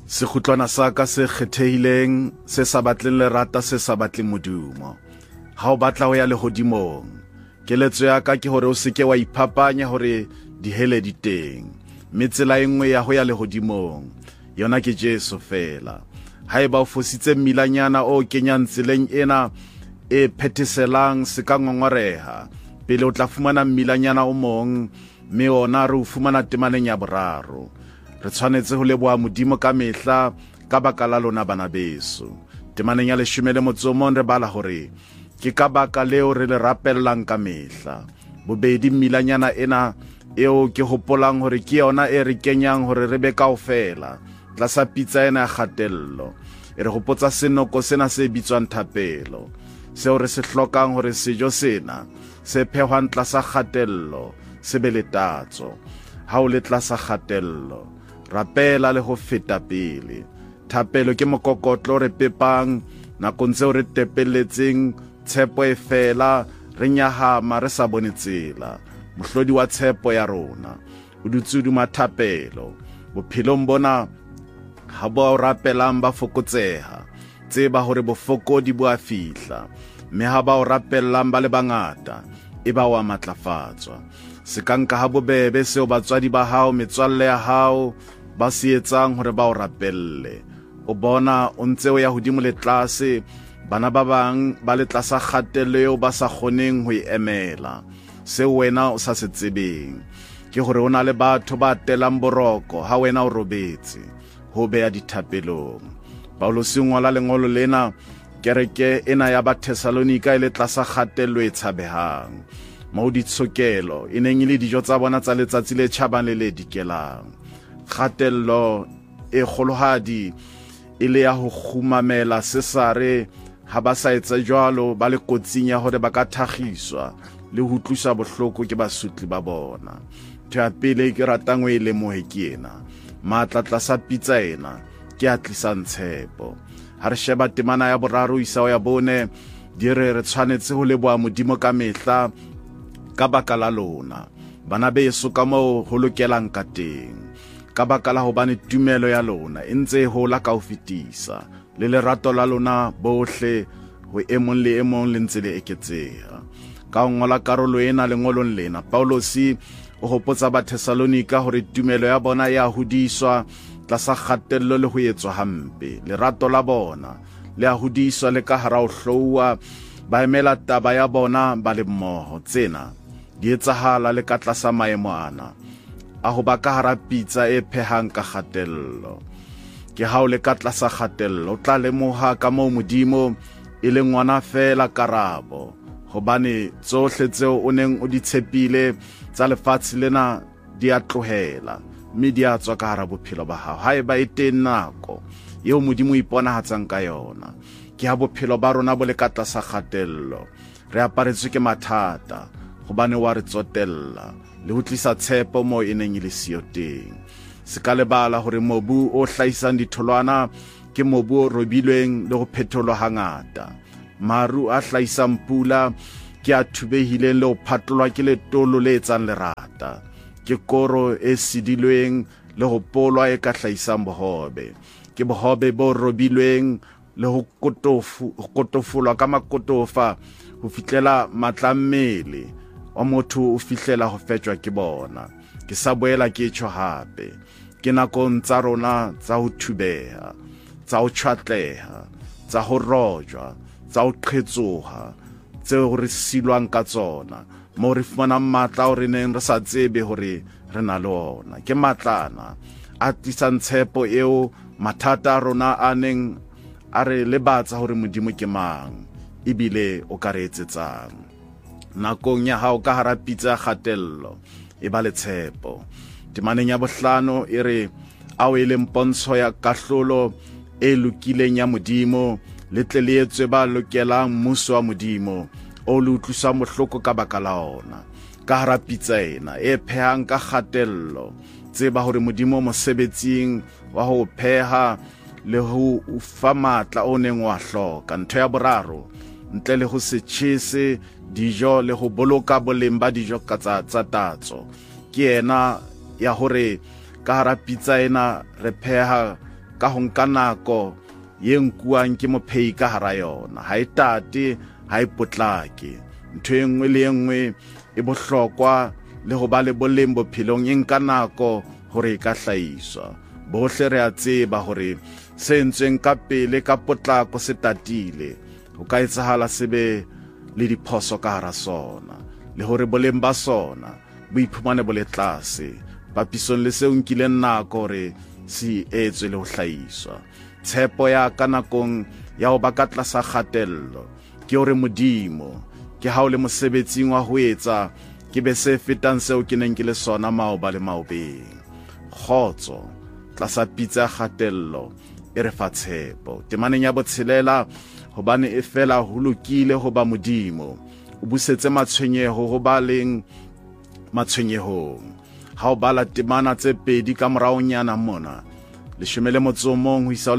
Sekhutlwana sa ka se kgethehileng, se sa batleng lerata, se sa batleng modumo. Ha o batla ho ya lehodimong, keletso ya ka ke hore o seke wa iphapanya hore dihele di teng. Mme tsela e nngwe ya ho ya lehodimong, yona ke Jesu fela. Haeba o fositse mmilanyana o kenyang tseleng ena e phetheselang se ka ngongoreha, pele o tla fumana mmilanyana o mong, mme ona re o fumana temaneng ya boraro. Re tshwanetse ho leboha Modimo ka mehla ka baka la lona bana beso. Temaneng ya 11 re bala hore ke ka baka leo re le rapellang ka mehla. Bobedi mmilanyana ena eo ke hopolang hore ke yona e re kenyang hore re be kaofela tlasa pitsa ena ya kgatello. E re hopotsa senoko sena se bitswang thapelo, seo re se hlokang hore sejo sena se phehwang tlasa kgatello se be le tatso. Ha o le tlasa kgatello, rapela le ho feta pele. Thapelo ke mokokotlo re pepang nakong tseo re tepelletseng tshepo e fela, re nyahama re sa bone tsela. Mohlodi wa tshepo ya rona o dutse hodima thapelo. Bophelong bona ha bo o rapelang ba fokotseha, tseba hore bofokodi bo a fihla. Mme ha ba o rapellang ba le bangata, e ba wa matlafatswa. Se ka nka ha bobebe seo batswadi ba hao, metswalle ya hao ba se etsang hore ba o rapelle. O bona o ntse o ya hodimo le tlase, bana ba bang ba le tlasa kgatello eo ba sa kgoneng ho emela. Seo wena o sa se tsebeng ke hore o na le batho ba telang boroko ha wena o robetse ho beya dithapelong. Paulos o ngola lengolo lena kereke ena ya ba Thessalonika e le tlasa kgatello e tshabehang. Moo ditshokelo e neng e le dijo tsa bona tsa letsatsi le tjhabang le le dikelang. Kgatello e kgolohadi e le ya ho khumamela sesare, ha ba sa etsa jwalo ba le kotsing ya hore ba ka thakgiswa le ho tlusa bohloko ke basutli ba bona. Ntho ya pele ke ratang o e lemohe ke ena: matla tlasa pitsa ena ke a tlisang tshepo. Ha re sheba temana ya boraro isa ya bone, di re tshwanetse ho leboha Modimo ka mehla ka baka la lona bana beso ka moo ho lokelang ka teng, ka baka la hobane tumelo ya lona e ntse e hola ka ho fetisa, le lerato la lona bohle ho emong le emong le ntse le eketseha. Ka ho ngola karolo ena lengolong lena, Paulos o hopotsa ba Thessalonika hore tumelo ya bona ya hodiswa tlasa kgatello le ho etswa hampe. Lerato la bona le a hodiswa le ka hara ho hlouwa, ba emela taba ya bona ba le mmoho. Tsena di etsahala le ka tlasa maemo ana a ho ba ka hara pitsa e phehang ka kgatello. Ke ha o le ka tlasa kgatello, o tla lemoha ka moo Modimo e le ngwana fela karabo, hobane tsohle tseo o neng o di tshepile tsa lefatshe lena di a tlohela, mme di a tswa ka hara bophelo ba hao. Haeba e teng nako eo Modimo iponahatsang ka yona, ke ha bophelo ba rona bo le ka tlasa kgatello, re aparetswe ke mathata, hobane wa re tsotella le ho tlisa tshepo moo e neng e le siyo teng. Se ka lebala hore mobu o hlahisang ditholwana ke mobu o robilweng le ho phetholwa hangata. Maru a hlahisang pula ke a thubehileng le ho phatlolwa ke letolo le etsang lerata. Ke koro e sidilweng le ho polwa e ka hlahisang bohobe. Ke bohobe bo robilweng le ho kotofolwa ka makotofa ho fihlela matlammele wa motho o fihlela ho fetjwa ke bona. Ke sa boela ke tjho hape, ke nakong tsa rona tsa ho thubeha, tsa ho tjhatleha, tsa ho rojwa, tsa ho qhetsoha, tseo re silwang ka tsona, moo re fumanang matla o re neng re sa tsebe hore re na le ona. Ke matlana a tlisang tshepo eo mathata a rona a neng a re lebatsa hore Modimo ke mang, ebile o ka re etsetsang. Nakong ya hao ka hara pitsa ya kgatello, e ba le tshepo. Temaneng ya 5 e re a o e leng pontsho ya kahlolo e lokileng ya Modimo, le tle le etswe ba lokelang mmuso wa Modimo o le utlwisang bohloko ka baka la ona. Ka hara pitsa ena e phehang ka kgatello, tseba hore Modimo mosebetsing wa ho pheha le ho ufa matla o neng wa hloka. Ntho ya boraro, ntle le ho se tjhese dijo le ho boloka boleng ba dijo ka tsa tatso, ke ena ya hore ka hara pitsa ena re pheha ka ho nka nako ye nkuang ke mophehi ka hara yona. Ha e tate, ha e potlake. Ntho e nngwe le nngwe e bohlokwa le ho ba le boleng bophelong e nka nako hore e ka hlahiswa. Bohle re a tseba hore se entsweng ka pele ka potlako se tatile, ho ka etsahala sebe le diphoso ka hara sona, le hore boleng ba sona bo iphumane bo le tlase papisong le seo nkileng nako hore se etswe le ho hlahiswa. Tshepo ya ka nakong ya ho ba ka tlasa kgatello ke hore Modimo ke ha o le mosebetsing wa ho etsa ke be se fetang seo ke neng ke le sona maoba le maobeng. Kgotso tlasa pitsa ya kgatello e re fa tshepo. Temaneng ya botshelela hobane e fela ho lokile ho ba Modimo o busetse matshwenyeho ho ba leng matshwenyehong. Ha o bala temana tse pedi ka moraonyana mona, 11 ho isa ho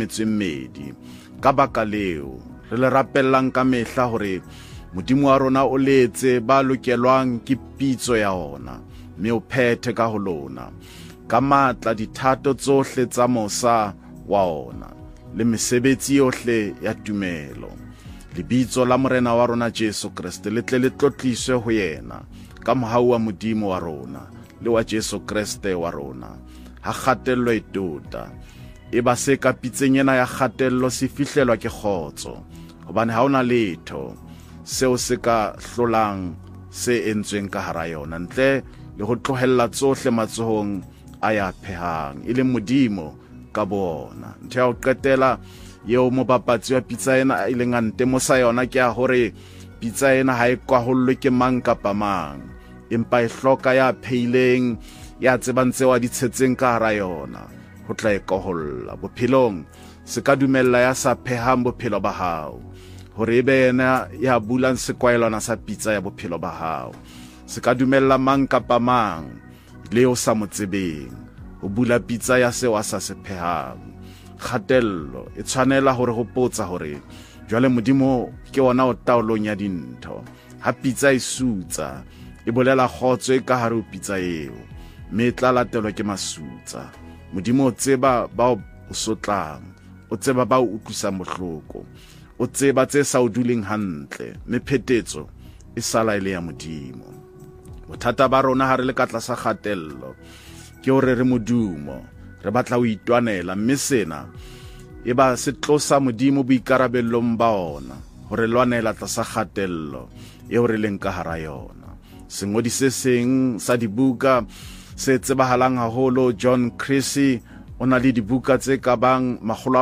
12, ka baka leo re le rapellang ka mehla hore Modimo wa rona o letse ba lokelwang ke pitso ya ona, mme o phethe ka ho lona ka matla dithato tsohle tsa mosa wa ona le mesebetsi yohle ya tumelo. Lebitso la morena wa rona Jesu Kriste le tle le tlotliswe ho yena ka mohau wa Modimo wa rona le wa Jesu Kriste wa rona. Ha kgatello e tota, e ba se ka pitseng ena ya kgatello se fihlelwa ke kgotso, hobane ha ona letho seo se ka hlolang se entsweng ka hara yona, ntle le ho tlohella tsohle matsohong a ya phehang, e leng Modimo ka bona. Ntho ya ho qetela yeo mobapatsi wa pitsa ena a ileng a ntemosa yona ke ya hore pitsa ena ha e kwahollwe ke mang kapa mang, empa e hloka ya phehileng, ya tsebang tseo a di tshetseng ka hara yona ho tla e koholla. Bophelong se ka dumella ya sa phehang bophelo ba hao, hore ebe yena ya bulang sekwaelwana sa pitsa ya bophelo ba hao. Se ka dumella mang kapa mang le o sa mo tsebeng ho bula pitsa ya seo a sa se phehang. Kgatello e tshwanela hore hopotsa hore jwale Modimo ke ona o taolong ya dintho. Ha pitsa e sutsa, e bolela kgotso e ka hare ho pitsa eo, mme e tla latelwa ke masutsa. Modimo o tseba ba o sotlang, o tseba ba o utlwisang bohloko, o tseba tse sa o duleng hantle, mme phetetso e sala ile ya Modimo. Bothata ba rona ha re le ka tlasa kgatello ke hore re modumo, re batla ho itwanela, mme sena e ba se tlosa Modimo boikarabellong ba ona hore lwanela tlasa kgatello eo re leng ka hara yona. Sengodi se seng sa dibuka se tsebahalang haholo, John Creasy, o na le dibuka tse ka bang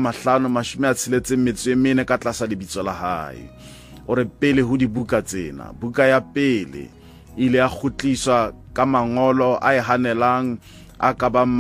564 ka tlasa lebitso la hae. O re pele ho dibuka tsena, buka ya pele ile ya khutliswa ka mangolo a e hanelang a ka bang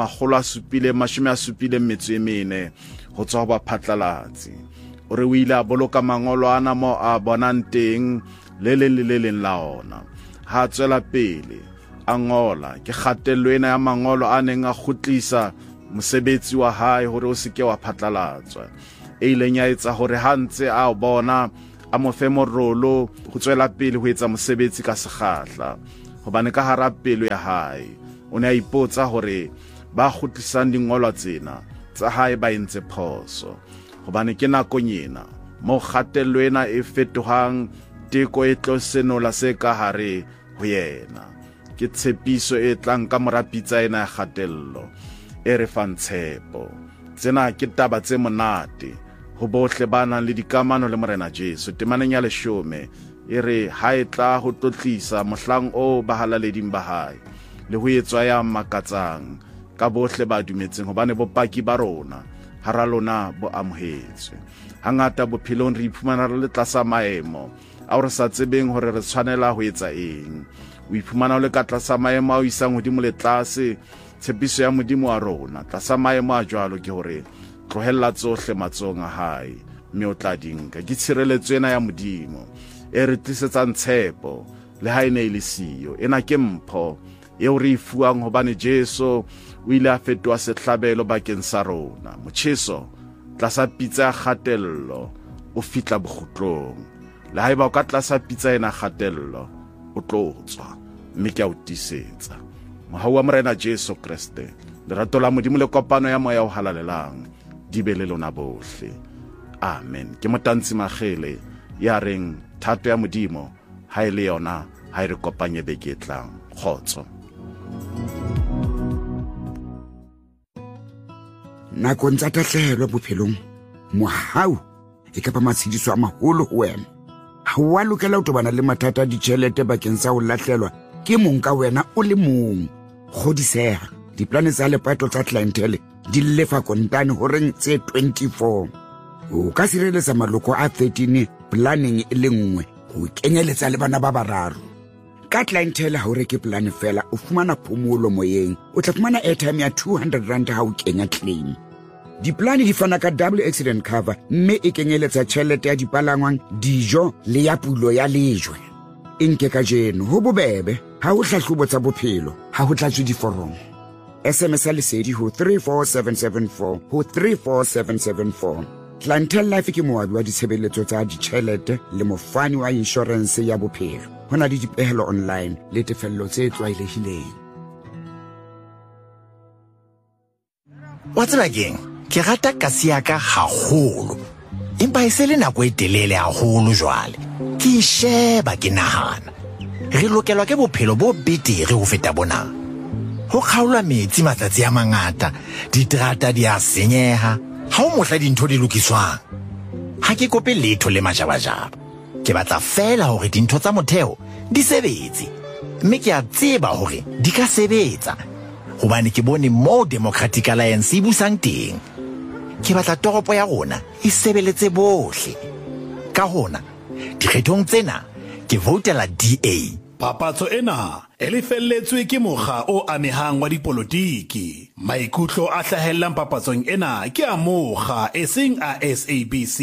774 ho tswa ho baphatlalatsi. O re o ile a boloka mangolo ana mo a bonang teng le leng la ona. Ha tswela pele a ngola ke kgatello ena ya mangolo a neng a khutlisa mosebetsi wa hae hore o seke wa phatlalatswa, e ileng ya etsa hore ha ntse a bona a mo fe morolo ho tswela pele ho etsa mosebetsi ka sekgahla, hobane ka hara pelo ya hae o ne a ipotsa hore ba khutlisang dingolwa tsena tsa hae ba entse phoso, hobane ke nakong ena mo kgatello ena e fetohang teko e tlosenola se ka hare ho yena. Ke tshepiso e tlang ka mora pitsa ena ya kgatello e re fang tshepo. Tsena ke taba tse monate ho bohle ba nang le dikamano le morena Jesu. Temaneng ya 10 e re ha e tla ho tlotlisa mohlang o bahalaleding ba hae le ho etswa ya makatsang ka bohle ba dumetseng, hobane bopaki ba rona hara lona bo amohetswe. Hangata bophelong re iphumana re le tlasa maemo a re sa tsebeng hore re tshwanela ho etsa eng. O iphumana o le ka tlasa maemo a o isang hodimo le tlase. Tshepiso ya Modimo wa rona tlasa maemo a jwalo ke hore tlohella tsohle matsohong a hae, mme o tla di nka. Ke tshireletso ena ya Modimo e re tlisetsang tshepo le ha e ne e le siyo. Ena ke mpho eo re ifuang hobane Jesu o ile a fetoha sehlabelo bakeng sa rona. Motjheso tlasa pitsa ya kgatello o fitla bokgutlong. Le haeba o ka tlasa pitsa ena kgatello o tlo tswa, mme ke a o tisetsa. Mohau wa morena Jesu Kriste, lerato la Modimo le kopano ya moya o halalelang di be le lona bohle. Amen. Ke Motantshe Magele ya reng thato ya Modimo ha ile yona ha re kopanye beke tlang. Khotso. Nakong tsa tahlehelo bophelong, mohau e ka ba matshediso a maholo ho wena. Ha wa lokela ho tobana le mathata a ditjhelete bakeng sa ho lahlelwa ke mong ka wena o le mong. Kgodiseha, diplane tsa lepato tsa clientele di lefa kontane ho reng tse 24. O ka sireletsa maloko a 13 planning e le nngwe ho kenyeletsa le bana ba bararo. Ka clientele ha o reke plan fela o fumana phomolo moyeng, o tla fumana airtime ya 200 rand ha o kenya claim. Diplane di fana ka double accident cover, mme e kenyeletsa tjhelete ya dipalangwang, dijo le ya pulo ya lejwe. Nke ka jeno ho bobebe, ha o hlahlobo tsa bophelo, ha ho tlatswe diforomo. SMS lesedi ho 34774 ho 34774. Clientele Life ke moabi wa ditshebeletso tsa ditjhelete le mofani wa insurance ya bophelo. Hona le dipehelo online le tefello tse tlwaelehileng. Wa tseba keng? Ke rata kasi ya ka haholo. Empa e se le nako e telele haholo jwale. Ke sheba ke nahana. Re lokelwa ke bophelo bo betere ho feta bona. Ho kgaolwa metsi matsatsi a mangata, diterata di a senyeha. Ha o mohla dintho di lokiswang. Ha ke kope letho le majabajaba. Ke batla fela hore dintho tsa motheo di sebetse. Mme ke a tseba hore di ka sebetsa. Hobane ke bone mo Democratic Alliance e busang teng. Ke batla toropo ya rona e sebeletse bohle. Ka hona, dikgethong tsena ke votela DA. Papatso ena e lefelletswe ke mokga o amehang wa dipolotiki. Maikutlo a hlahellang papatsong ena ke a mokga eseng a SABC.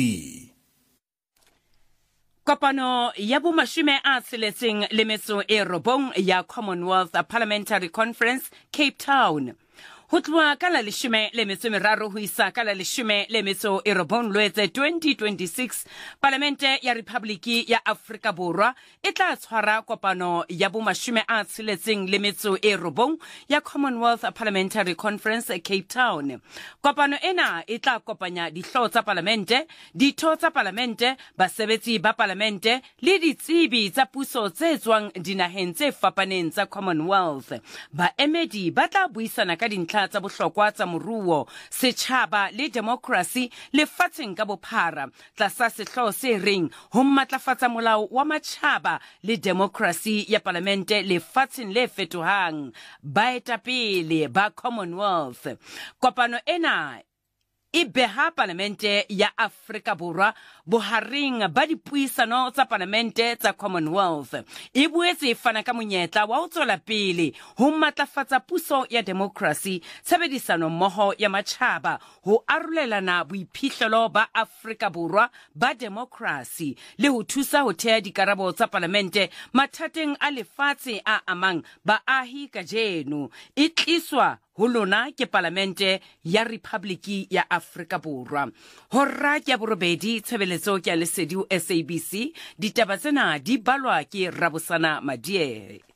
Kopano ya bomashome a tsheletseng le metso e robong ya Commonwealth Parliamentary Conference, Cape Town. Ho tloha ka la 13 ho isa ka la 19 Loetse 2026, Parlamente ya Republiki ya Afrika Borwa e tla tshwara kopano ya bomashome a tsheletseng le metso e robong ya Commonwealth Parliamentary Conference, Cape Town. Kopano ena e tla kopanya dihlooho tsa parlamente, ditho tsa parlamente, basebetsi ba parlamente le ditsebi tsa puso tse tswang dinaheng tse fapaneng tsa Commonwealth. Baemedi ba tla buisana ka dintlha tsa bohlokwa tsa moruo, setjhaba le demokrasi lefatsheng ka bophara, tlasa sehlooho se reng ho matlafatsa molao wa matjhaba le demokrasi ya parlamente lefatsheng le fetohang. Baetapele ba Commonwealth. Kopano ena e beha parlamente ya Afrika Borwa bohareng ba dipuisano tsa parlamente tsa Commonwealth. E boetse e fana ka monyetla wa ho tswela pele ho matlafatsa puso ya demokrasi, tshebedisano mmoho ya matjhaba, ho arolelana boiphihlelo ba Afrika Borwa ba demokrasi le ho thusa ho thea dikarabo tsa parlamente mathateng a lefatshe a amang baahi kajeno. E tliswa ho lona ke parlamente ya Republiki ya Afrika Borwa. Hora ke borobedi, tshebeletso ke a lesedi SABC. Ditaba tsena di balwa ke Rabosana Madie.